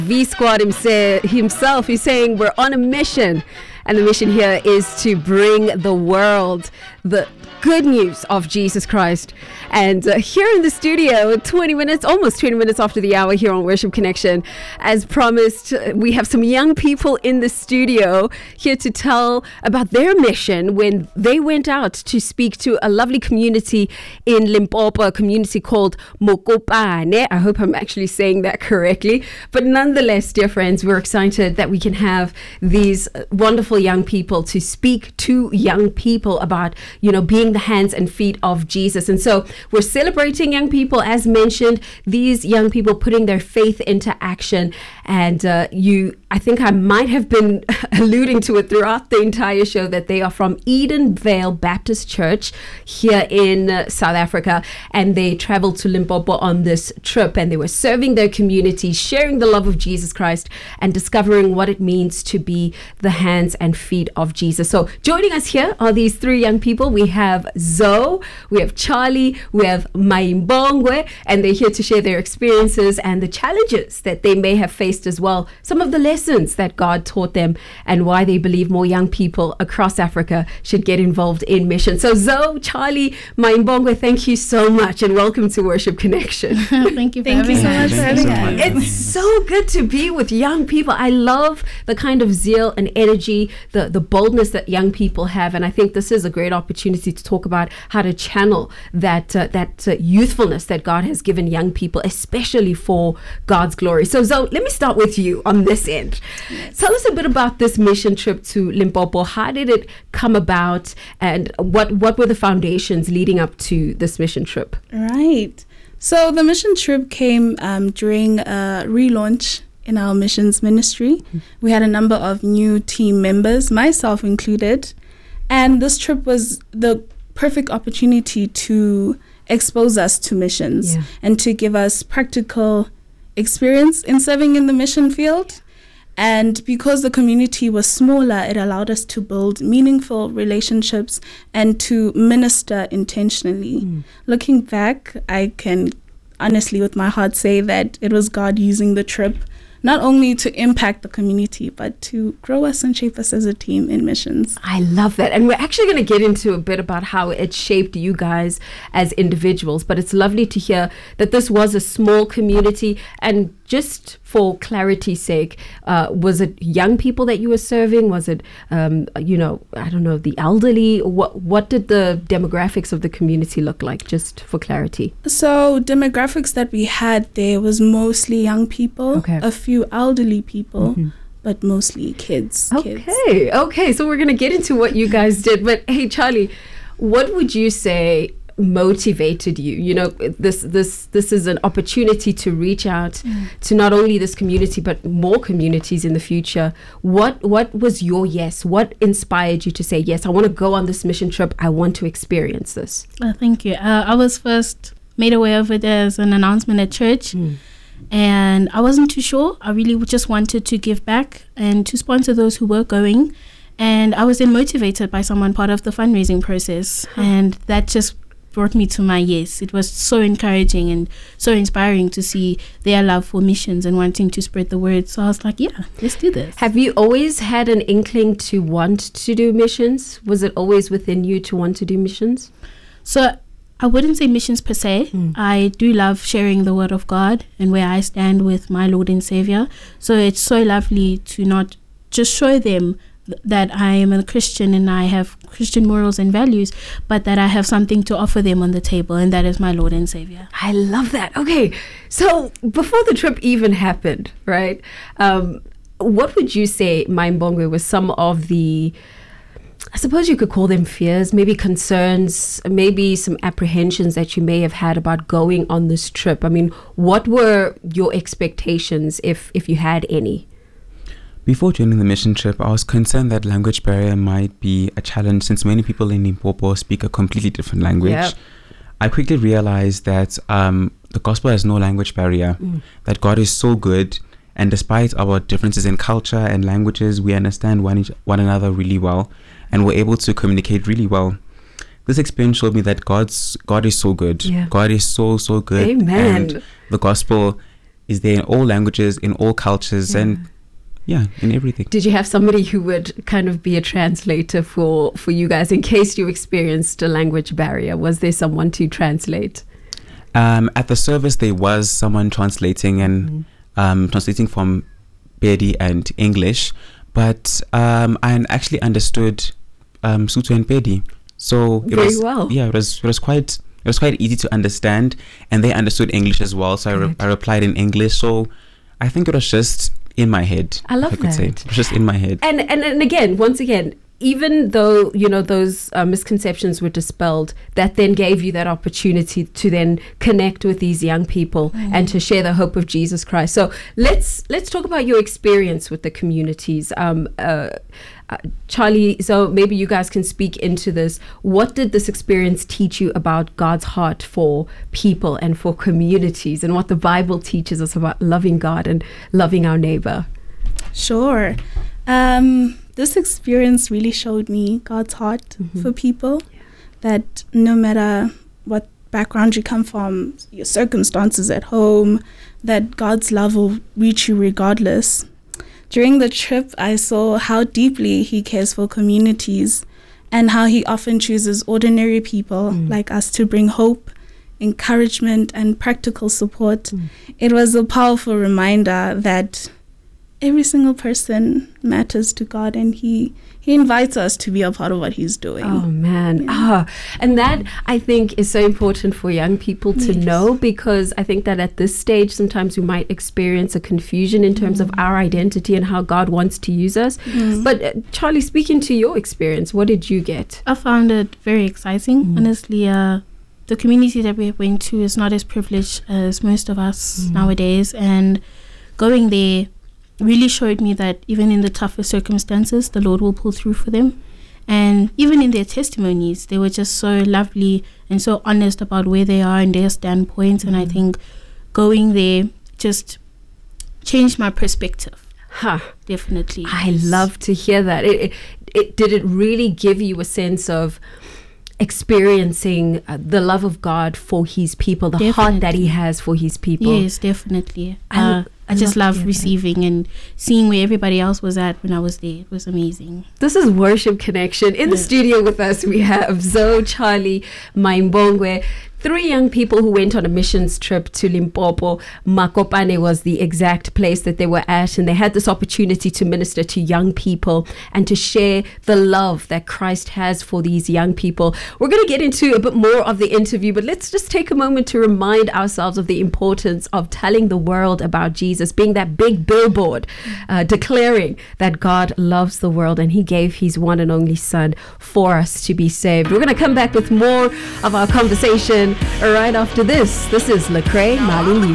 V Squad himself is saying we're on a mission, and the mission here is to bring the world the good news of Jesus Christ. And here in the studio, almost 20 minutes after the hour here on Worship Connection, as promised, we have some young people in the studio here to tell about their mission when they went out to speak to a lovely community in Limpopo, a community called Mokopane. I hope I'm actually saying that correctly. But nonetheless, dear friends, we're excited that we can have these wonderful young people to speak to young people about, being the hands and feet of Jesus. And so we're celebrating young people, as mentioned, these young people putting their faith into action. And I think I might have been alluding to it throughout the entire show that they are from Edenvale Baptist Church here in South Africa. And they traveled to Limpopo on this trip, and they were serving their community, sharing the love of Jesus Christ, and discovering what it means to be the hands and feet of Jesus. So joining us here are these three young people. We have Zoe, we have Charlie, we have Maimbongwe, and they're here to share their experiences and the challenges that they may have faced as well, some of the lessons that God taught them, and why they believe more young people across Africa should get involved in mission. So Zoe, Charlie, Maimbongwe, thank you so much, and welcome to Worship Connection. Thank you so much for having us. It's so good to be with young people. I love the kind of zeal and energy, the boldness that young people have, and I think this is a great opportunity to talk about how to channel that youthfulness that God has given young people, especially for God's glory. So Zoe, let me start with you on this end. Yes. Tell us a bit about this mission trip to Limpopo. How did it come about, and what were the foundations leading up to this mission trip? Right. So the mission trip came during a relaunch in our missions ministry. Mm-hmm. We had a number of new team members, myself included, and this trip was the perfect opportunity to expose us to missions and to give us practical experience in serving in the mission field. And because the community was smaller, it allowed us to build meaningful relationships and to minister intentionally. Looking back, I can honestly with my heart say that it was God using the trip not only to impact the community, but to grow us and shape us as a team in missions. I love that. And we're actually going to get into a bit about how it shaped you guys as individuals. But it's lovely to hear that this was a small community. And just for clarity's sake, was it young people that you were serving? Was it, I don't know, the elderly? What did the demographics of the community look like, just for clarity? So demographics that we had there was mostly young people, a few elderly people, but mostly kids. Okay. So we're going to get into what you guys did. But hey, Charlie, what would you say motivated you? This is an opportunity to reach out to not only this community but more communities in the future. What was your yes? What inspired you to say, yes, I want to go on this mission trip, I want to experience this? Thank you. I was first made aware of it as an announcement at church, and I wasn't too sure. I really just wanted to give back and to sponsor those who were going, and I was then motivated by someone part of the fundraising process, and that just brought me to my yes. It was so encouraging and so inspiring to see their love for missions and wanting to spread the word. So I was like, yeah, let's do this. Have you always had an inkling to want to do missions? Was it always within you to want to do missions? So I wouldn't say missions per se. I do love sharing the word of God and where I stand with my Lord and Savior. So it's so lovely to not just show them that I am a Christian and I have Christian morals and values, but that I have something to offer them on the table, and that is my Lord and Savior. I love that. Okay, so before the trip even happened, right, what would you say, Maimbongwe, was some of the, I suppose you could call them fears, maybe concerns, maybe some apprehensions that you may have had about going on this trip? I mean, what were your expectations, if you had any? Before joining the mission trip, I was concerned that language barrier might be a challenge since many people in Limpopo speak a completely different language. Yep. I quickly realized that the gospel has no language barrier, that God is so good, and despite our differences in culture and languages, we understand one another really well, and we're able to communicate really well. This experience showed me that God is so good. Yeah. God is so good. Amen. And the gospel is there in all languages, in all cultures, and in everything. Did you have somebody who would kind of be a translator for you guys in case you experienced a language barrier? Was there someone to translate? At the service, there was someone translating and translating from Pedi and English, but I actually understood Sotho and Pedi, so it was quite easy to understand, and they understood English as well. So I replied in English. So I think it was just in my head. I love that. It was just in my head. And again, once again, even though, those misconceptions were dispelled, that then gave you that opportunity to then connect with these young people and to share the hope of Jesus Christ. So let's talk about your experience with the communities. Charlie, so maybe you guys can speak into this. What did this experience teach you about God's heart for people and for communities, and what the Bible teaches us about loving God and loving our neighbor? Sure. This experience really showed me God's heart for people, that no matter what background you come from, your circumstances at home, that God's love will reach you regardless. During the trip, I saw how deeply He cares for communities and how He often chooses ordinary people like us to bring hope, encouragement, and practical support. It was a powerful reminder that every single person matters to God, and He invites us to be a part of what He's doing. Oh, man. And that, I think, is so important for young people to know, because I think that at this stage, sometimes we might experience a confusion in terms of our identity and how God wants to use us. But Charlie, speaking to your experience, what did you get? I found it very exciting. Honestly, the community that we went to is not as privileged as most of us nowadays. And going there really showed me that even in the toughest circumstances, the Lord will pull through for them. And even in their testimonies, they were just so lovely and so honest about where they are and their standpoints. And I think going there just changed my perspective. Definitely. I love to hear that. Did it really give you a sense of experiencing the love of God for His people, the heart that He has for His people? Yes, definitely. I just love receiving and seeing where everybody else was at when I was there. It was amazing. This is Worship Connection. In the studio with us, we have Zoe, Charlie, Maimbongwe, 3 young people who went on a missions trip to Limpopo. Makopane was the exact place that they were at, and they had this opportunity to minister to young people and to share the love that Christ has for these young people. We're going to get into a bit more of the interview, but let's just take a moment to remind ourselves of the importance of telling the world about Jesus, being that big billboard, declaring that God loves the world and He gave His one and only Son for us to be saved. We're going to come back with more of our conversation right after this. This is Lecrae Malini.